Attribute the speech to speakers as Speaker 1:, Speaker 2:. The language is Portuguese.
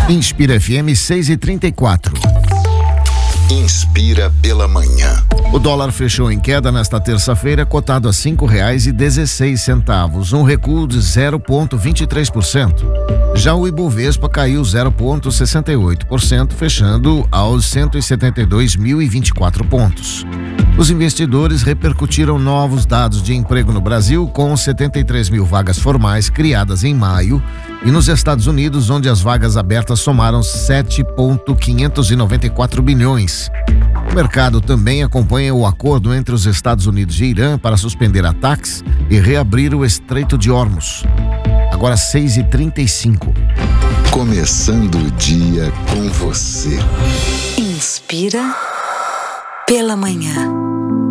Speaker 1: Inspira FM 6h34.
Speaker 2: Inspira pela manhã.
Speaker 1: O dólar fechou em queda nesta terça-feira, cotado a R$5,16, um recuo de 0,23%. Já o Ibovespa caiu 0,68%, fechando aos 172.024 pontos. Os investidores repercutiram novos dados de emprego no Brasil, com 73 mil vagas formais criadas em maio, e nos Estados Unidos, onde as vagas abertas somaram 7,594 bilhões. O mercado também acompanha o acordo entre os Estados Unidos e Irã para suspender ataques e reabrir o Estreito de Hormuz. Agora 6h35.
Speaker 2: Começando o dia com você.
Speaker 3: Inspira pela manhã.